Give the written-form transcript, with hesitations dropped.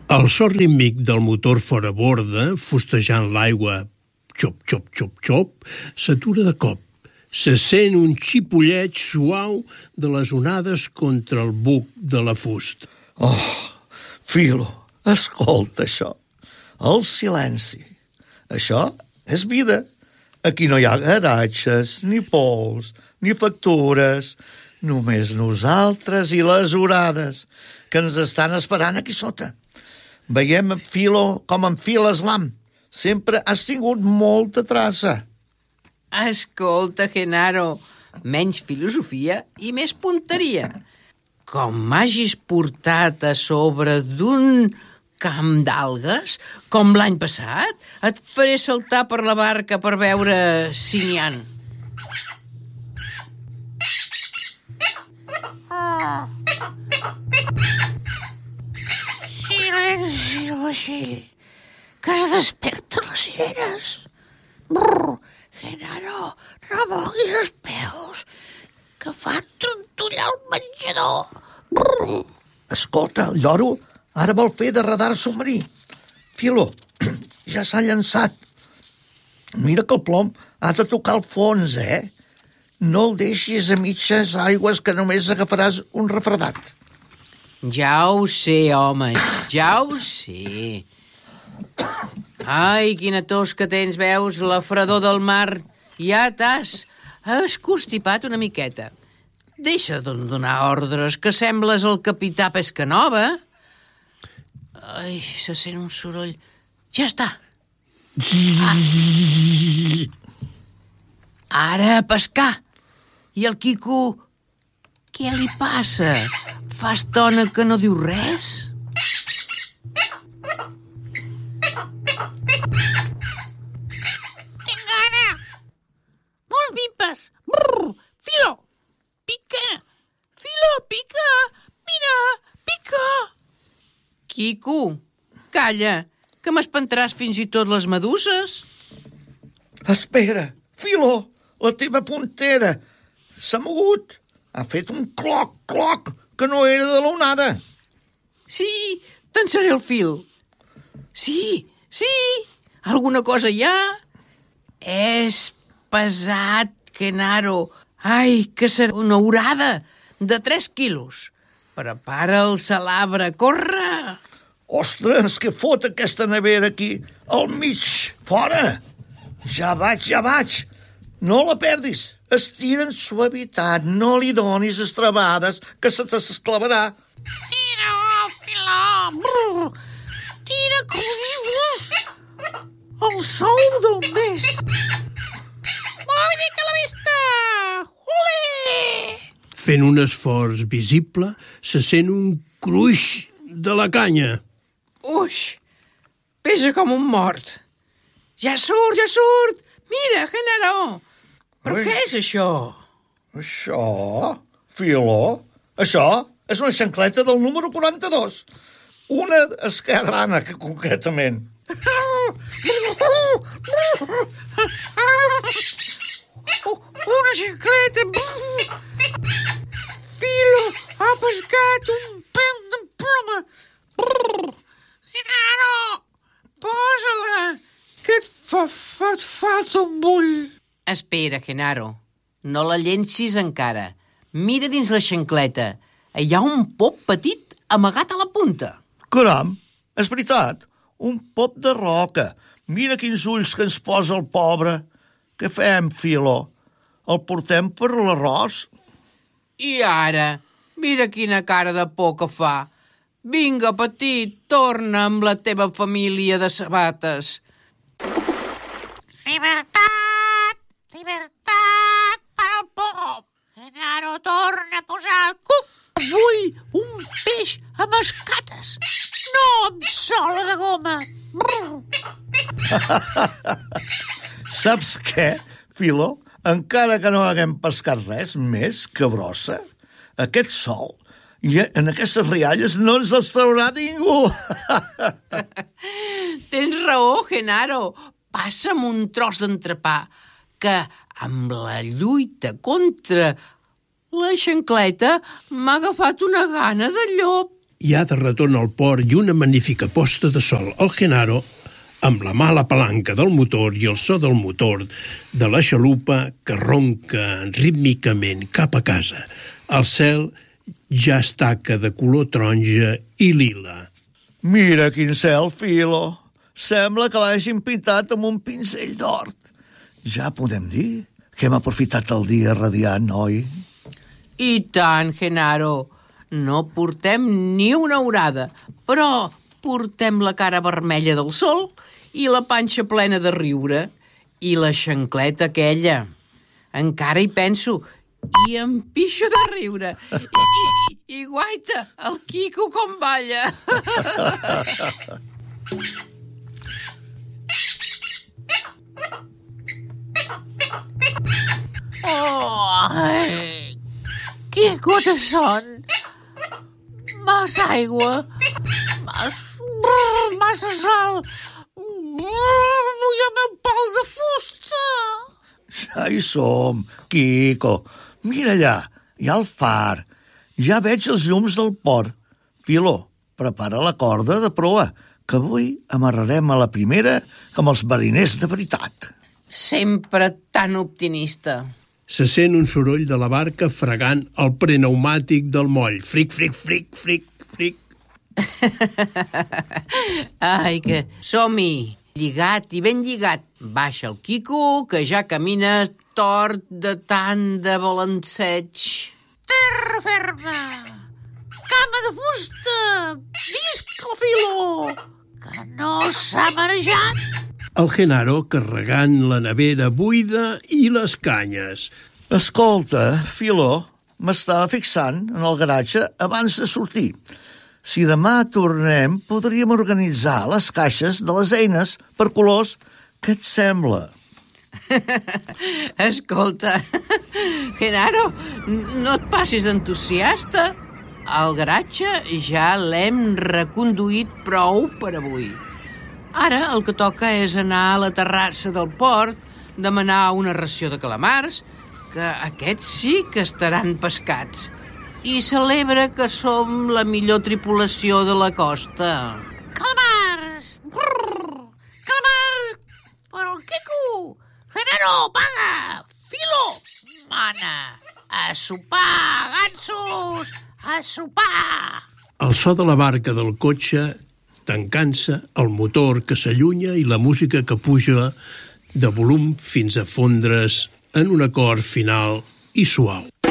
El so rítmic del motor fora borda, fustejant l'aigua, xop, xop, xop, xop, s'atura de cop. Se sent un xipolleig suau de les onades contra el buc de la fusta. Oh, Filo, escolta això. El silenci. Això és vida. Aquí no hi ha garatges, ni pols, ni factures. Només nosaltres i les orades que ens estan esperant aquí sota. Veiem, Filo, com enfila l'Slam. Sempre has tingut molta traça. Escolta, Genaro, menys filosofia i més punteria. Com m'hagis portat a sobre d'un camp d'algues, com l'any passat, et faré saltar per la barca per veure si n'hi ha. Silenci al vaixell, que es desperten les sirenes. Brrr, Genaro, no moguis els peus, que fan trontollar el menjador. Brrr. Escolta, el lloro ara vol fer de radar submarí. Filo, ja s'ha llançat. Mira que el plom ha de tocar el fons, No el deixis a mitges aigües, que només agafaràs un refredat. Ja ho sé, home, ja ho sé. Ai, quina tos que tens, veus? La fredor del mar ja t'has escostipat una miqueta. Deixa de donar ordres, que sembles el capità Pescanova. Ai, se sent un soroll. Ja està. Ara a pescar. I el Quico, què li passa? Fa estona que no diu res? Tinc gana. Molt vipes. Brrr, Filo, pica. Filo, pica. Mira, pica. Quico, calla, que m'espantaràs fins i tot les meduses. Espera, Filo, la teva puntera s'ha mogut. Ha fet un cloc, cloc, que no era de l'onada. Sí, tensaré el fil. Sí, alguna cosa hi ha. És pesat, Genaro. Ai, que serà una orada de 3 quilos. Prepara el salabre, corre! Ostres, què fot aquesta nevera aquí, al mig, fora! Ja vaig. No la perdis. Estira en suavitat, no li donis estrabades, que se t'esclavarà. Tira, Filo. Brrr. Tira com dius. El sou del mes. Molt bé que la vista. Olé! Fent un esforç visible, se sent un cruix de la canya. Uix, pesa com un mort. Ja surt. Mira, Genaro. Però què és això? Això, Filo, això és una xancleta del número 42. Una esquerrana, que concretament. Una xicleta. Filo ha pescat un pèl de ploma. Genaro, posa-la, que et fa ton bull. Espera, Genaro, no la llencis encara. Mira dins la xancleta. Hi ha un pop petit amagat a la punta. Caram, és veritat, un pop de roca. Mira quins ulls que ens posa el pobre. Què fem, Filo? El portem per l'arròs? I ara, mira quina cara de por que fa. Vinga, petit, torna amb la teva família de sabates. Llibertat per al pop. Genaro torna a posar el cuc. Vull un peix amb escates, no amb sola de goma. Saps què, Filo? Encara que no haguem pescat res més que brossa, aquest sol i en aquestes rialles no ens els traurà ningú. Tens raó, Genaro. Passa'm un tros d'entrepà, que amb la lluita contra la xancleta m'ha agafat una gana de llop. ja de retorn al port i una magnífica posta de sol. El Genaro, amb la mala palanca del motor i el so del motor de la xalupa que ronca rítmicament cap a casa. El cel ja es taca de color taronja i lila. Mira quin cel, Filo. Sembla que l'hagin pintat amb un pinzell d'or. Ja podem dir que hem aprofitat el dia radiant, oi? I tant, Genaro. No portem ni una horada, però portem la cara vermella del sol i la panxa plena de riure. I la xancleta aquella. Encara hi penso i em pixo de riure. I guaita, el Quico com balla. Ai, Quico de son. Massa aigua. Massa sal. Vull el meu pal de fusta. Ja hi som, Quico. Mira allà, hi ha el far. Ja veig els llums del port. Filo, prepara la corda de proa, que avui amarrarem a la primera com els mariners de veritat. Sempre tan optimista. Se sent un soroll de la barca fregant el pneumàtic del moll. Fric, fric, fric, fric, fric. Ai, que som-hi. Lligat i ben lligat. Baixa el Quico, que ja camina tort de tant de balanceig. Terra ferma. Cama de fusta. Visca el Filo, que no s'ha marejat. El Genaro carregant la nevera buida i les canyes. Escolta, Filo, m'estava fixant en el garatge abans de sortir. Si demà tornem, podríem organitzar les caixes de les eines per colors. Què et sembla? Escolta, Genaro, no et passis d'entusiasta. El garatge ja l'hem reconduït prou per avui. Ara el que toca és anar a la terrassa del port, demanar una ració de calamars, que aquests sí que estaran pescats, i celebra que som la millor tripulació de la costa. Calamars! Brrr! Calamars! Per al Quico! Genaro, paga! Filo, mana! A sopar, gansos! A sopar! El so de la barca del cotxe tancant-se, el motor que s'allunya i la música que puja de volum fins a fondre's en un acord final i suau.